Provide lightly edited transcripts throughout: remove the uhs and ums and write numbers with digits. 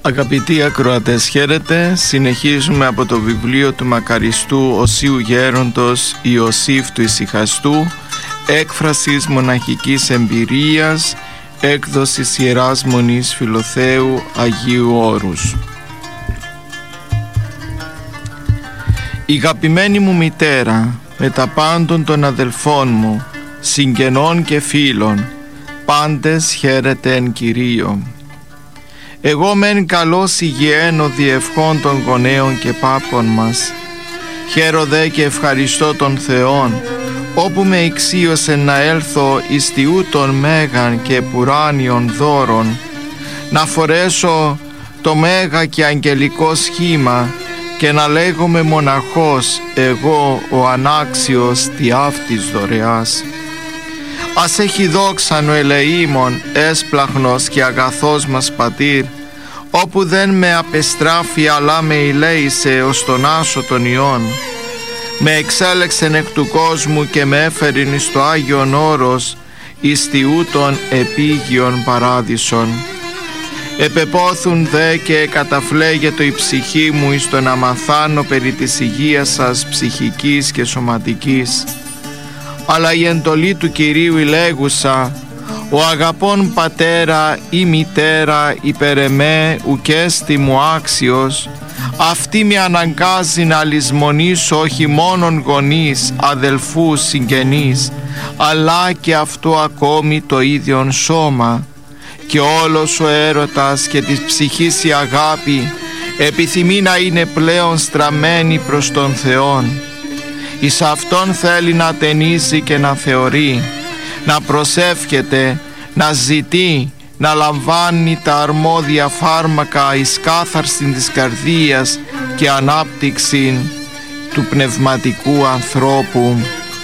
Αγαπητοί ακροατές, χαίρετε. Συνεχίζουμε από το βιβλίο του μακαριστού Οσίου Γέροντος Ιωσήφ του Ησυχαστού, έκφρασης μοναχικής εμπειρίας, έκδοσης Ιεράς Μονής Φιλοθέου Αγίου Όρους. Η αγαπημένη μου μητέρα, με τα πάντων των αδελφών μου, συγγενών και φίλων, πάντες χαίρετε εν Κυρίω. Εγώ μεν καλώς υγιαίνω διευχών των γονέων και πάπων μας. Χαίρω και ευχαριστώ τον Θεόν, όπου με εξίωσε να έλθω εις τιούτων μέγαν και πουράνιων δώρων, να φορέσω το μέγα και αγγελικό σχήμα και να λέγομαι μοναχός, εγώ ο ανάξιος τιαύτης δωρεάς. Ας έχει δόξαν ο ελεήμων, έσπλαχνος και αγαθός μας πατήρ, όπου δεν με απεστράφει αλλά με ηλέησε ως τον άσο των ιών. Με εξέλεξεν εκ του κόσμου και με έφερεν εις το Άγιον Όρος, εις τιούτων επίγειων παράδεισων. Επεπόθουν δε και καταφλέγετο η ψυχή μου εις το να μαθάνω περί της υγείας σας ψυχικής και σωματικής. Αλλά η εντολή του Κυρίου ηλέγουσα, ο αγαπών πατέρα ή μητέρα υπέρ εμέ ουκέστη μου άξιος, αυτή με αναγκάζει να λησμονήσω όχι μόνον γονείς, αδελφούς, συγγενείς, αλλά και αυτό ακόμη το ίδιον σώμα. Και όλος ο έρωτας και της ψυχής η αγάπη επιθυμεί να είναι πλέον στραμμένη προς τον Θεόν. Εις Αυτόν θέλει να ταινίζει και να θεωρεί, να προσεύχεται, να ζητεί, να λαμβάνει τα αρμόδια φάρμακα εις κάθαρσιν της καρδίας και ανάπτυξη του πνευματικού ανθρώπου.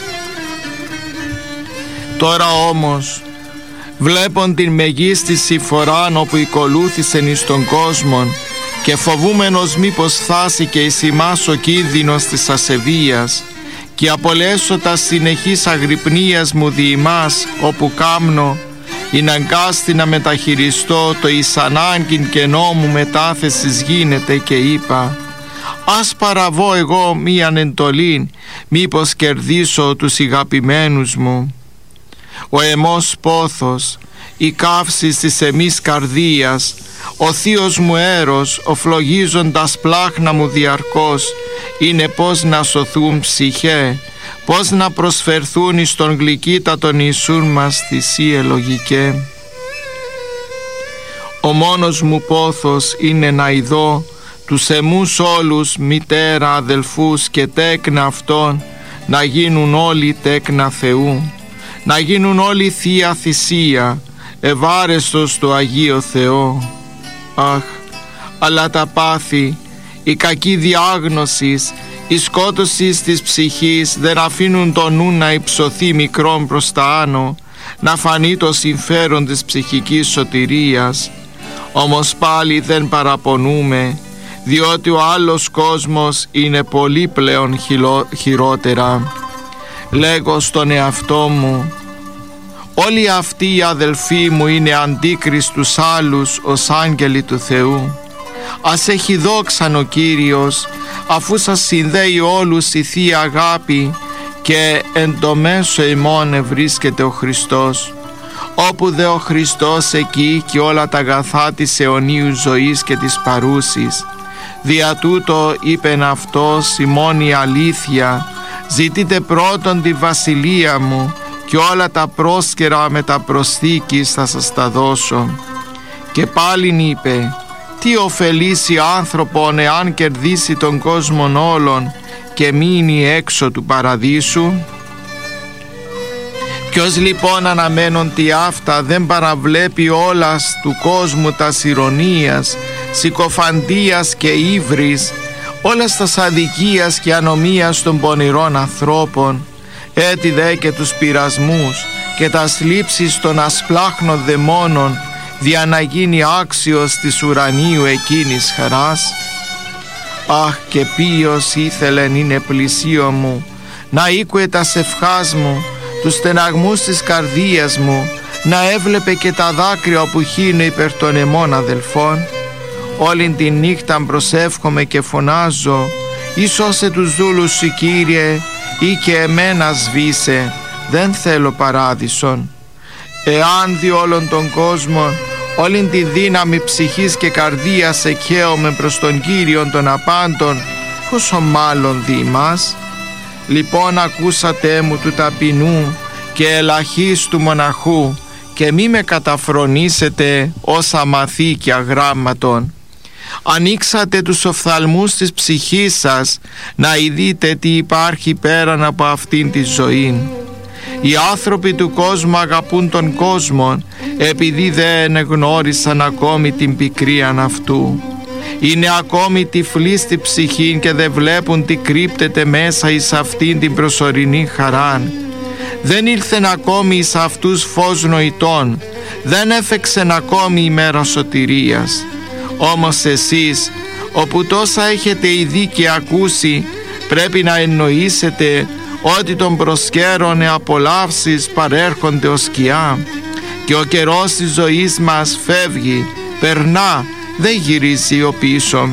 Τώρα όμως, βλέπον την μεγίστη συμφοράν όπου οικολούθησεν εις τον κόσμον και φοβούμενος μήπως φτάσει και εις ημάς ο κίνδυνος της ασεβίας, και απολέσω τα συνεχής αγρυπνίας μου δι' ημάς, όπου κάμνω ειν αγκάστη να μεταχειριστώ το εις ανάγκην κενό μου μετάθεσης γίνεται, και είπα, ας παραβώ εγώ μίαν εντολήν, μήπως κερδίσω τους ηγαπημένους μου. Ο αιμός πόθος, η καύση της εμείς καρδίας, ο θείος μου έρος, ο φλογίζοντας πλάχνα μου διαρκώς, είναι πώς να σωθούν ψυχέ, πώς να προσφερθούν εις τον γλυκύτατον Ιησούν μας θυσίε λογικέ. Ο μόνος μου πόθος είναι να ειδώ τους εμούς όλους, μητέρα, αδελφούς και τέκνα αυτών, να γίνουν όλοι τέκνα Θεού, να γίνουν όλοι Θεία Θυσία, ευάρεστος το Αγίο Θεό. Αχ, αλλά τα πάθη, η κακή διάγνωσης, η σκότωση της ψυχής δεν αφήνουν το νου να υψωθεί μικρόν προς τα άνω, να φανεί το συμφέρον της ψυχικής σωτηρίας. Όμως πάλι δεν παραπονούμε, διότι ο άλλος κόσμος είναι πολύ πλέον χειρότερα. Λέγω στον εαυτό μου, όλοι αυτοί οι αδελφοί μου είναι αντίκριστους άλλους ως άγγελοι του Θεού. Ας έχει δόξαν ο Κύριος, αφού σας συνδέει όλους η Θεία Αγάπη, και εν το μέσο ημών ευρίσκεται ο Χριστός. Όπου δε ο Χριστός, εκεί και όλα τα αγαθά της αιωνίου ζωής και της παρούσης. Δια τούτο είπεν αυτός, η μόνη αλήθεια, ζητείτε πρώτον τη βασιλεία μου, και όλα τα πρόσκαιρα με τα προσθήκης θα σας τα δώσω. Και πάλιν είπε, τι ωφελήσει άνθρωπον εάν κερδίσει τον κόσμον όλων και μείνει έξω του παραδείσου? Ποιος λοιπόν αναμένοντι αυτά δεν παραβλέπει όλας του κόσμου τας ηρωνίας, συκοφαντίας και ύβρις, όλας τας αδικίας και ανομίας των πονηρών ανθρώπων, έτι δε και τους πειρασμούς και τα λήψεις των ασπλάχνων δαιμόνων, δια να γίνει άξιος της ουρανίου εκείνης χαράς? Αχ, και ποιος ήθελεν είναι πλησίο μου, να ήκουε τα σευχάς μου, τους στεναγμούς της καρδίας μου, να έβλεπε και τα δάκρυα που χύνε υπέρ των εμών αδελφών. όλη τη νύχτα προσεύχομαι και φωνάζω, ή σώσε τους δούλους σου, Κύριε, ή και εμένα σβήσε, δεν θέλω παράδεισον. Εάν δι' όλον τον κόσμο όλην τη δύναμη ψυχής και καρδίας εκχέομαι προς τον Κύριον των απάντων, πόσο μάλλον δι' μας. Λοιπόν ακούσατε μου του ταπεινού και ελαχής του μοναχού, και μη με καταφρονήσετε ως αμαθή και αγράμματον. Ανοίξατε τους οφθαλμούς της ψυχής σας, να ειδείτε τι υπάρχει πέραν από αυτήν τη ζωή. Οι άνθρωποι του κόσμου αγαπούν τον κόσμο, επειδή δεν γνώρισαν ακόμη την πικρίαν αυτού. Είναι ακόμη τυφλοί στη ψυχή και δεν βλέπουν τι κρύπτεται μέσα εις αυτήν την προσωρινή χαράν. Δεν ήλθεν ακόμη εις αυτούς φως νοητών, δεν έφεξεν ακόμη η μέρα σωτηρίας. Όμως εσείς, όπου τόσα έχετε ειδεί και ακούσει, πρέπει να εννοήσετε ότι των προσκέρων απολαύσεις παρέρχονται ως σκιά, και ο καιρός της ζωής μας φεύγει, περνά, δεν γυρίζει ο πίσω.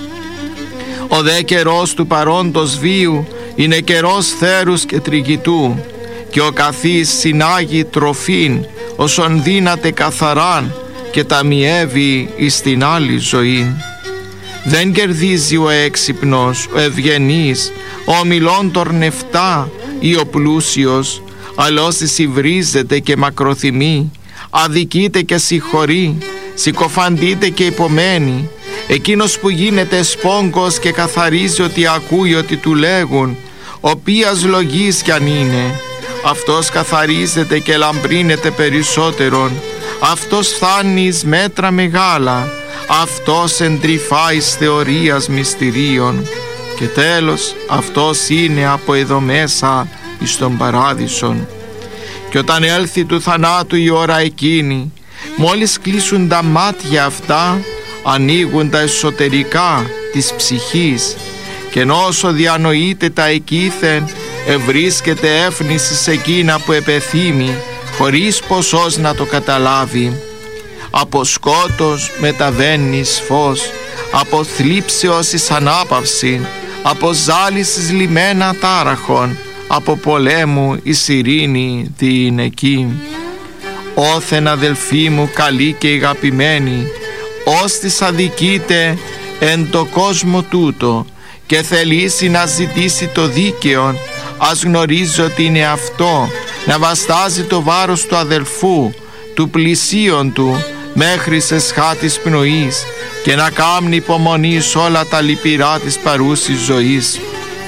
Ο δε καιρός του παρόντος βίου είναι καιρός θέρους και τριγητού, και ο καθής συνάγει τροφήν όσον δύναται καθαράν και ταμιεύει εις την άλλη ζωή. Δεν κερδίζει ο έξυπνος, ο ευγενής, ο ομιλών τορνευτά ή ο πλούσιος, αλλά όσοι υβρίζεται και μακροθυμεί, αδικείται και συγχωρεί, συκοφαντείται και υπομένει. Εκείνος που γίνεται σπόγκος και καθαρίζει ότι ακούει ότι του λέγουν, οποίας λογής κι αν είναι, αυτός καθαρίζεται και λαμπρύνεται περισσότερον, αυτός φτάνει εις μέτρα μεγάλα, αυτός εντρυφά εις θεωρίας μυστηρίων, και τέλος αυτός είναι από εδώ μέσα εις τον παράδεισον. Και όταν έλθει του θανάτου η ώρα εκείνη, μόλις κλείσουν τα μάτια αυτά, ανοίγουν τα εσωτερικά της ψυχής, και ενώ όσο διανοείται τα εκείθεν, ευρίσκεται έφνηση σε εκείνα που επεθύμει, χωρίς ποσός να το καταλάβει. Από σκότος μεταβαίνει εις φως, από θλίψεως εις ανάπαυση, από ζάλισης λιμένα τάραχων, από πολέμου εις ειρήνη διηνεκή. Όθεν αδελφοί μου καλοί και αγαπημένοι, ως της αδικείται εν το κόσμο τούτο και θελήσει να ζητήσει το δίκαιο, ας γνωρίζει ότι είναι αυτό, να βαστάζει το βάρος του αδελφού, του πλησίον του, μέχρι σε σχάτης πνοής, και να κάμνει υπομονή σ' όλα τα λυπηρά της παρούσης ζωής.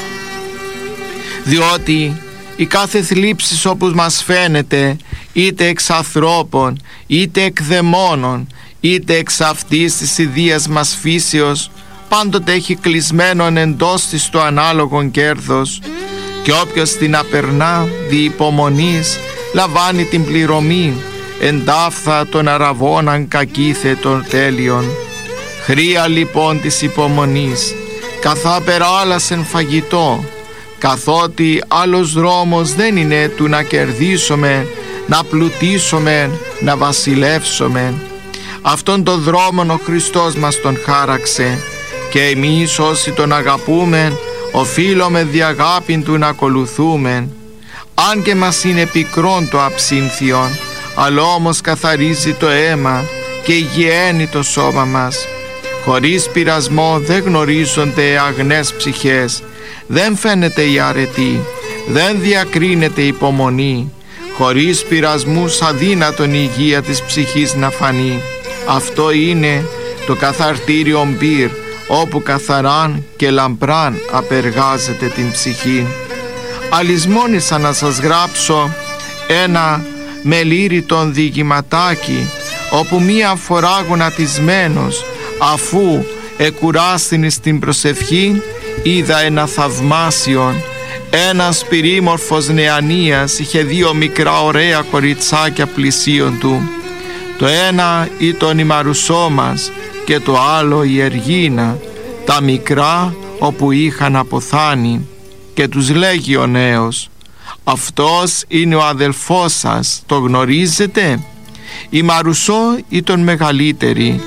Διότι η κάθε θλίψης όπως μας φαίνεται, είτε εξ ανθρώπων, είτε εκ δαιμόνων, είτε εξ αυτής της ιδίας μας φύσεως, πάντοτε έχει κλεισμένον εντός της το ανάλογον κέρδος, και όποιος την απερνά δι' υπομονής λαμβάνει την πληρωμή, εντάφθα των αραβώναν κακήθε των τέλειων. Χρία λοιπόν της υπομονής, καθά περάλασεν φαγητό, καθότι άλλος δρόμος δεν είναι του να κερδίσουμε, να πλουτίσουμε, να βασιλεύσουμε. Αυτόν τον δρόμον ο Χριστός μας τον χάραξε, και εμείς όσοι τον αγαπούμε οφείλουμε δι' αγάπην του να ακολουθούμε. Αν και μας είναι πικρόν το αψύνθιον, αλλά όμως καθαρίζει το αίμα και υγιαίνει το σώμα μας. Χωρίς πειρασμό δεν γνωρίζονται αγνές ψυχές, δεν φαίνεται η αρετή, δεν διακρίνεται η υπομονή. Χωρίς πειρασμούς αδύνατον η υγεία της ψυχής να φανεί. Αυτό είναι το καθαρτήριον πυρ, όπου καθαράν και λαμπράν απεργάζεται την ψυχή. Αλυσμόνησα να σας γράψω ένα μελήρητον διηγηματάκι, όπου μία φορά γονατισμένος, αφού εκουράστην στην προσευχή, είδα ένα θαυμάσιον. Ένας πυρήμορφος νεανίας είχε δύο μικρά ωραία κοριτσάκια πλησίον του. Το ένα ήταν η Μαρουσό μας και το άλλο η Εργίνα, τα μικρά όπου είχαν αποθάνει. Και τους λέγει ο νέος, αυτός είναι ο αδελφός σας, το γνωρίζετε? Η Μαρουσό ήταν μεγαλύτερη,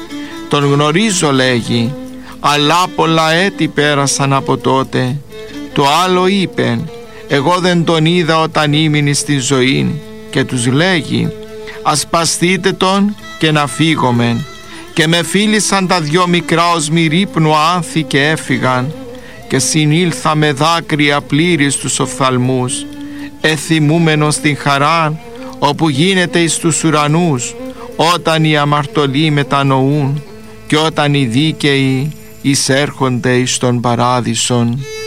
Τον γνωρίζω, λέγει, αλλά πολλά έτη πέρασαν από τότε. Το άλλο είπε, εγώ δεν τον είδα όταν ήμουν στη ζωή. Και τους λέγει, ασπαστείτε τον και να φύγομεν. Και με φίλησαν τα δυο μικρά ως μυρίπνου άνθη και έφυγαν. Και συνήλθα με δάκρυα πλήρη στους οφθαλμούς, εθυμούμενος την χαρά όπου γίνεται εις τους ουρανούς, όταν οι αμαρτωλοί μετανοούν και όταν οι δίκαιοι εισέρχονται εις τον παράδεισον.